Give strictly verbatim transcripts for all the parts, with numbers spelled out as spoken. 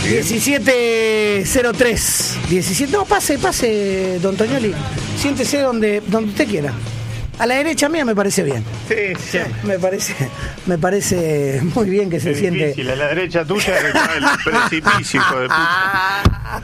diecisiete cero tres. diecisiete, no, pase, pase, don Toñoli. Siéntese donde, donde usted quiera. A la derecha mía me parece bien. Sí, sí. Me parece, me parece muy bien que se es siente. Difícil. A la derecha tuya está el precipicio, hijo de puta.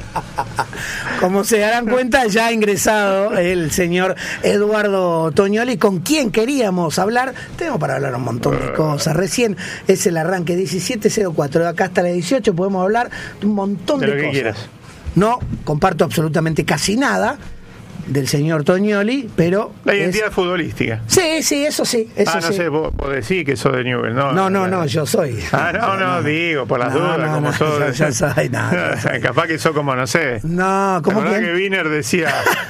Como se darán cuenta, ya ha ingresado el señor Eduardo Toñoli, con quien queríamos hablar. Tenemos para hablar un montón de cosas. Recién es el arranque diecisiete cero cuatro. Acá hasta las dieciocho podemos hablar de un montón de, de lo cosas. Que quieras. No comparto absolutamente casi nada del señor Toñoli, pero la identidad es... futbolística. Sí, sí, eso sí, eso ah, no sí. sé, vos, vos decís que sos de Newell, ¿no? No, no, no, yo soy. Ah, no, no, no digo, por las no, dudas, no, como no, sos. Yo, yo soy, no, no soy. Capaz que sos como, no sé. No, como que. que Wiener decía.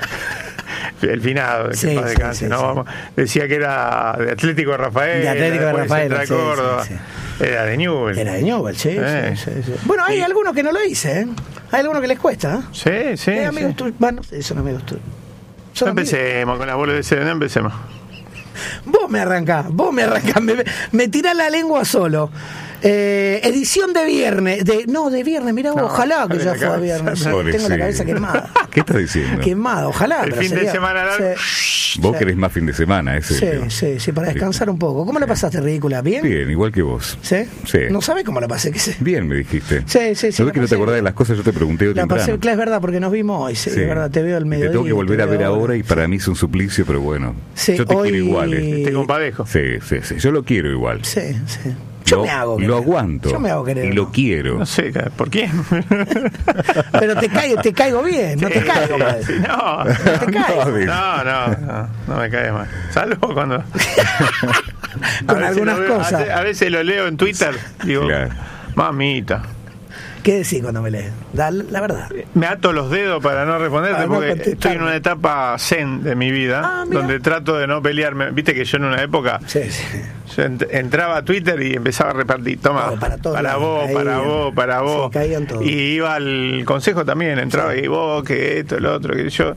El finado, de sí, que paz sí, descanse, sí, ¿no? sí. Vamos, decía que era de Atlético de Rafael. De Atlético de Rafael, de sí, Córdoba. sí, sí. Era de Newell. Era de Newell, sí, eh. sí, sí, sí. Bueno, hay y... algunos que no lo dicen, ¿eh? Hay algunos que les cuesta, ¿eh? Sí, sí. Eh, amigos, sí. Tú, bueno, son amigos tuyos. No empecemos con la bola de C N, empecemos. Vos me arrancás, vos me arrancás, me, me tirás la lengua solo. Eh, edición de viernes, de no, de viernes, mirá, no, ojalá que ya fue a viernes. Sí, tengo sí. la cabeza quemada. ¿Qué estás diciendo? Quemada, ojalá. El fin sería, de semana largo. Sí, vos sí. querés más fin de semana, ese. Sí, sí, sí, para descansar un poco. ¿Cómo la pasaste, ridícula? ¿Bien? Bien, igual que vos. ¿Sí? Sí. ¿No sabés cómo la pasé? ¿Qué sé? Bien, me dijiste. Sí, sí, sí. ¿No ves que no te acordás de las cosas? Yo te pregunté hoy La temprano. pasé, claro, es verdad, porque nos vimos hoy, sí, Sí. es verdad, te veo al Y mediodía. te tengo que volver a ver ahora, ahora y para mí es un suplicio, pero bueno. Sí, yo te hoy... quiero igual. ¿eh? Te compadejo. Sí, sí, sí. Yo lo quiero igual. Sí, sí. Yo lo, me hago querer. Lo aguanto. Yo me hago querer. Y lo quiero. No sé, ¿por qué? Pero te caigo, te caigo bien, no te caigo mal. Sí, no, No te caigo. no, no, no, no me caes mal. Salvo cuando. Con algunas veo, cosas. A, a veces lo leo en Twitter, digo, Claro. mamita. ¿Qué decís cuando me lees? La, la verdad. Me ato los dedos para no responderte Para no porque contestarme. estoy en una etapa zen de mi vida, Ah, mira. donde trato de no pelearme. Viste que yo en una época Sí, sí. yo ent- entraba a Twitter y empezaba a repartir, toma, No, para todos para lados, vos, caían. para vos, para vos. Sí, caían todos. Y iba al consejo también, entraba Sí. y vos, que esto, el otro, que yo.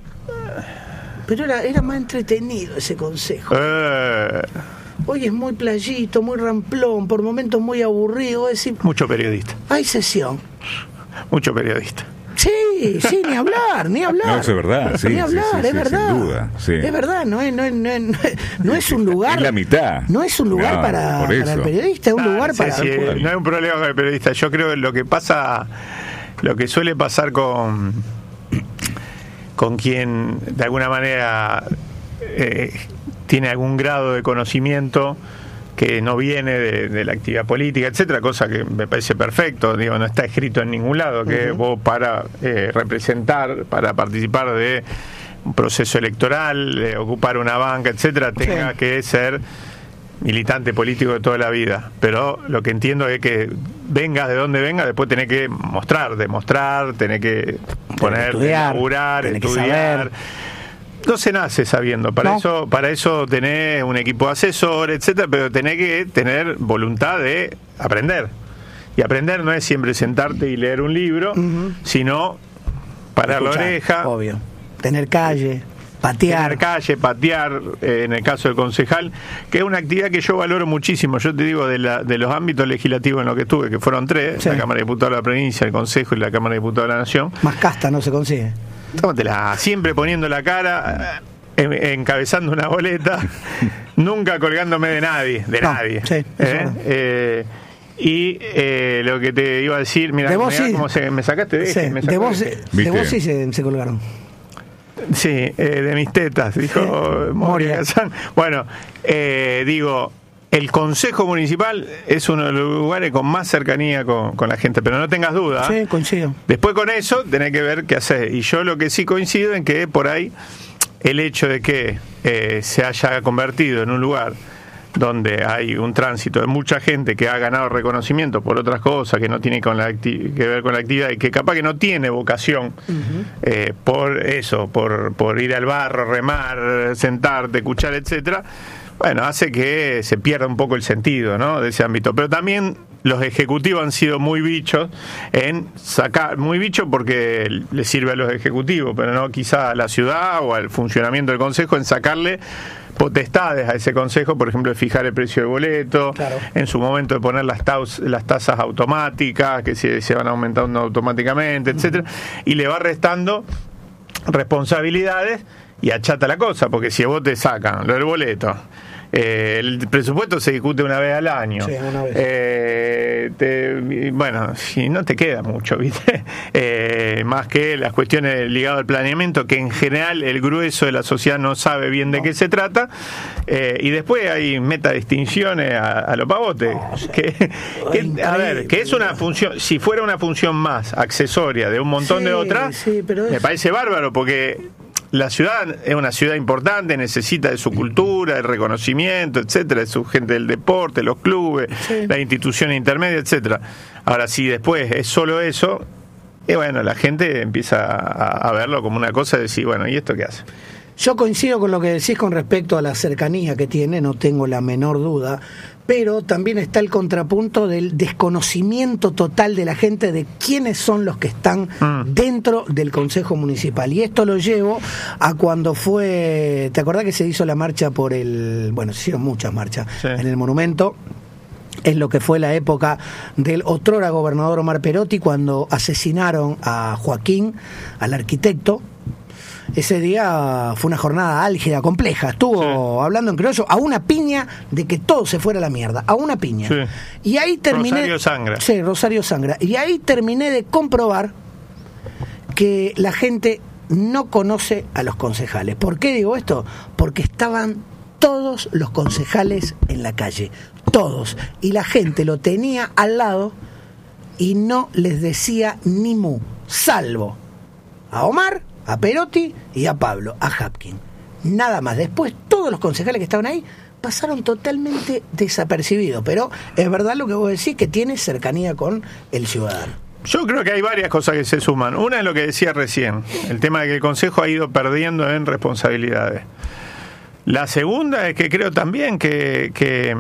Pero era, era más entretenido ese consejo. Eh, Hoy es muy playito, muy ramplón, por momentos muy aburrido. Es decir, mucho periodista, hay sesión. mucho periodista. Sí, sí, ni hablar, ni hablar. No, eso es verdad, sí, Ni sí, hablar, sí, es sí, verdad. sin duda, sí. Es verdad, no es, no es, no es, no es un lugar. Es la mitad. No es un lugar No, para, por para eso. el periodista, es un Ah, lugar sí, para. sí, el- no hay un problema con el periodista. Yo creo que lo que pasa, lo que suele pasar con con quien de alguna manera eh, tiene algún grado de conocimiento que no viene de, de la actividad política, etcétera, cosa que me parece perfecto, digo, no está escrito en ningún lado que Uh-huh. vos para eh, representar, para participar de un proceso electoral, de ocupar una banca, etcétera, tenga Sí. que ser militante político de toda la vida, pero lo que entiendo es que vengas de donde venga, después tenés que mostrar, demostrar, tenés que poner, estudiar, laburar, tenés que estudiar. saber. No se nace sabiendo, para No. eso, para eso tenés un equipo de asesor, etcétera, pero tenés que tener voluntad de aprender. Y aprender no es siempre sentarte y leer un libro, Ujú. sino parar Escuchar, la oreja, obvio. Tener calle, patear. tener calle, patear, eh, en el caso del concejal, que es una actividad que yo valoro muchísimo. Yo te digo, de, la, de los ámbitos legislativos en los que estuve, que fueron tres, Sí. la Cámara de Diputados de la Provincia, el Consejo y la Cámara de Diputados de la Nación, Más casta no se consigue. tómatela, siempre poniendo la cara, eh, encabezando una boleta, nunca colgándome de nadie, de No, nadie. sí, eso ¿Eh? es verdad. Eh, y eh, lo que te iba a decir, mira, De vos sí. cómo se, me sacaste de, Sí, me de sacó vos, de- de ¿Viste? vos sí se, se colgaron. Sí, eh, de mis tetas, dijo Sí, Moria Moria. Kazan. Bueno, eh, digo, el Consejo Municipal es uno de los lugares con más cercanía con, con la gente, pero no tengas duda. Sí, coincido. Después con eso tenés que ver qué hacer. Y yo lo que sí coincido en que por ahí el hecho de que eh, se haya convertido en un lugar donde hay un tránsito de mucha gente que ha ganado reconocimiento por otras cosas que no tiene con la acti- que ver con la actividad y que capaz que no tiene vocación eh, por eso, por, por ir al barro, remar, sentarte, escuchar, etcétera, bueno, hace que se pierda un poco el sentido, ¿no?, de ese ámbito. Pero también los ejecutivos han sido muy bichos en sacar, muy bichos porque les sirve a los ejecutivos, pero no quizá a la ciudad o al funcionamiento del consejo, en sacarle potestades a ese consejo, por ejemplo, de fijar el precio del boleto, claro. en su momento de poner las, taus, las tasas automáticas, que se, se van aumentando automáticamente, etcétera, uh-huh. y le va restando responsabilidades y achata la cosa, porque si a vos te sacan lo del boleto, eh, el presupuesto se discute una vez al año, sí, una vez. Eh, te, bueno, si no te queda mucho, ¿viste? Eh, más que las cuestiones ligadas al planeamiento, que en general el grueso de la sociedad no sabe bien de no. qué se trata, eh, y después hay metadistinciones a, a los pavotes, no, o sea, que, que a ver, que es una función, si fuera una función más accesoria de un montón sí, de otras, sí, pero me es... parece bárbaro, porque la ciudad es una ciudad importante, necesita de su cultura, el reconocimiento, etcétera, de su gente del deporte, los clubes, sí. las instituciones intermedias, etcétera. Ahora, si después es solo eso, eh, bueno, la gente empieza a, a verlo como una cosa de decir, bueno, ¿y esto qué hace? Yo coincido con lo que decís con respecto a la cercanía que tiene, no tengo la menor duda, pero también está el contrapunto del desconocimiento total de la gente de quiénes son los que están mm. dentro del Consejo Municipal. Y esto lo llevo a cuando fue, ¿te acordás que se hizo la marcha por el, bueno, se hicieron muchas marchas sí. en el monumento? Es lo que fue la época del otrora gobernador Omar Perotti, cuando asesinaron a Joaquín, al arquitecto. Ese día fue una jornada álgida, compleja. Estuvo sí. hablando en criollo a una piña de que todo se fuera a la mierda. A una piña. Sí. Y ahí terminé. Rosario sangra. Sí, Rosario sangra. Y ahí terminé de comprobar que la gente no conoce a los concejales. ¿Por qué digo esto? Porque estaban todos los concejales en la calle. Todos. Y la gente lo tenía al lado y no les decía ni mu. Salvo a Omar, a Perotti y a Pablo, a Hapkin. Nada más. Después todos los concejales que estaban ahí pasaron totalmente desapercibidos. Pero es verdad lo que vos decís, que tiene cercanía con el ciudadano. Yo creo que hay varias cosas que se suman. Una es lo que decía recién, el tema de que el Consejo ha ido perdiendo en responsabilidades. La segunda es que creo también que, que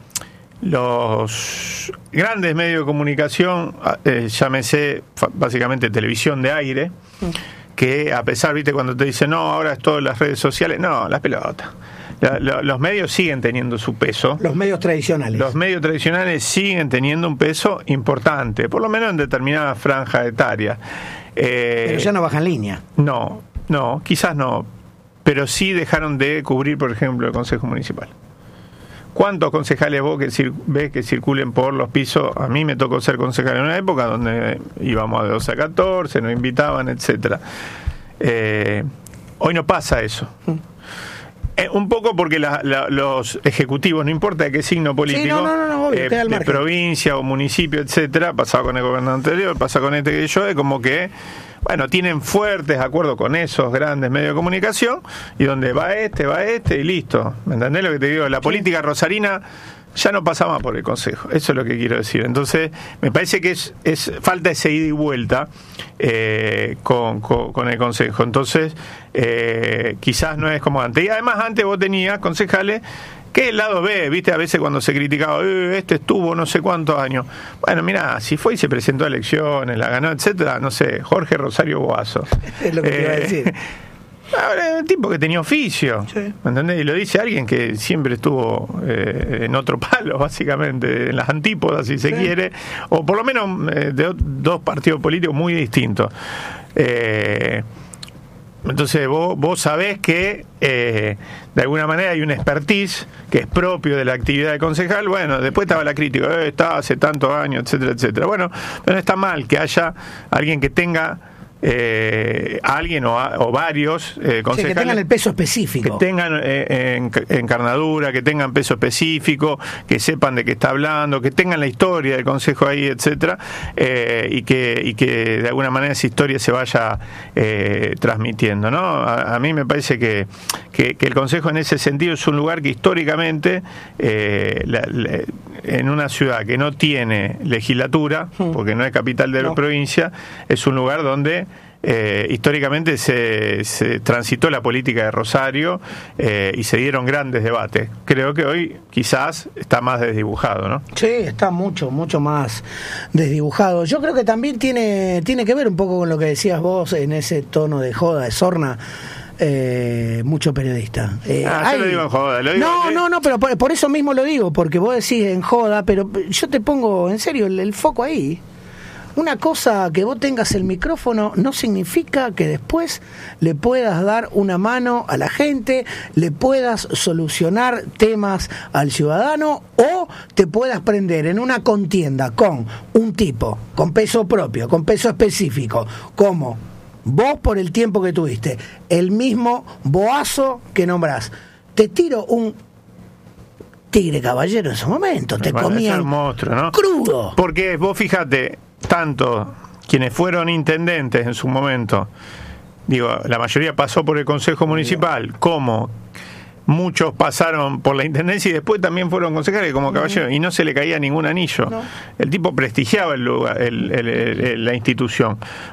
los grandes medios de comunicación, eh, llámese básicamente televisión de aire, que a pesar, viste, cuando te dicen, no, ahora es todo en las redes sociales, no, las pelotas. La, la, los medios siguen teniendo su peso. Los medios tradicionales. Los medios tradicionales siguen teniendo un peso importante, por lo menos en determinadas franjas etarias. Eh, pero ya no bajan línea. No, no, quizás no, pero sí dejaron de cubrir, por ejemplo, el Consejo Municipal. ¿Cuántos concejales vos que cir- ves que circulen por los pisos? A mí me tocó ser concejal en una época donde íbamos de doce a catorce, nos invitaban, etcétera. Eh, hoy no pasa eso. Mm. Eh, un poco porque la, la, los ejecutivos, no importa de qué signo político, sí, no, no, no, obvio, eh, de provincia o municipio, etcétera, pasaba con el gobernador anterior, pasa con este que yo, es como que bueno, tienen fuertes acuerdos con esos grandes medios de comunicación y donde va este, va este y listo. ¿Me entendés lo que te digo? La política rosarina ya no pasa más por el Consejo. Eso es lo que quiero decir. Entonces, me parece que es, es falta ese ida y vuelta eh, con, con, con el Consejo. Entonces, eh, quizás no es como antes. Y además, antes vos tenías concejales que el lado B, viste, a veces cuando se criticaba, eh, este estuvo no sé cuántos años. Bueno, mira, si fue y se presentó a elecciones, la ganó, etcétera, no sé, Jorge Rosario Boazo. Es lo que eh, te iba a decir. Ahora es un tipo que tenía oficio, sí. ¿Me entendés? Y lo dice alguien que siempre estuvo eh, en otro palo, básicamente, en las antípodas, si se sí. quiere, o por lo menos eh, de dos partidos políticos muy distintos. Eh, Entonces vos, vos sabés que eh, de alguna manera hay un expertise que es propio de la actividad de concejal. Bueno, después estaba la crítica, eh, estaba hace tantos años, etcétera, etcétera. Bueno, pero no está mal que haya alguien que tenga eh, alguien o, a, o varios eh, concejales, sí, que tengan el peso específico, que tengan eh, en, encarnadura, que tengan peso específico, que sepan de qué está hablando, que tengan la historia del consejo ahí, etcétera, eh, y que y que de alguna manera esa historia se vaya eh, transmitiendo, ¿no? A, a mí me parece que, que que el consejo en ese sentido es un lugar que históricamente eh, la, la, en una ciudad que no tiene legislatura, porque no es capital de la no. provincia, es un lugar donde Eh, históricamente se, se transitó la política de Rosario eh, y se dieron grandes debates. Creo que hoy quizás está más desdibujado, ¿no? Sí, está mucho, mucho más desdibujado. Yo creo que también tiene, tiene que ver un poco con lo que decías vos en ese tono de joda, de sorna, eh, mucho periodista. Eh, Ah, hay- yo lo digo en joda. Lo digo no, que- no, no, pero por, por eso mismo lo digo, porque vos decís en joda, pero yo te pongo en serio el, el foco ahí. Una cosa que vos tengas el micrófono no significa que después le puedas dar una mano a la gente, le puedas solucionar temas al ciudadano o te puedas prender en una contienda con un tipo, con peso propio, con peso específico, como vos por el tiempo que tuviste, el mismo Boazo que nombrás. Te tiro un Tigre Caballero en su momento, te Bueno, comían es un monstruo, ¿no? crudo. Porque vos fíjate, tanto quienes fueron intendentes en su momento, digo, la mayoría pasó por el Consejo Municipal, como muchos pasaron por la Intendencia y después también fueron concejales como Caballero, y no se le caía ningún anillo. No. El tipo prestigiaba el lugar, el- el- el- la institución.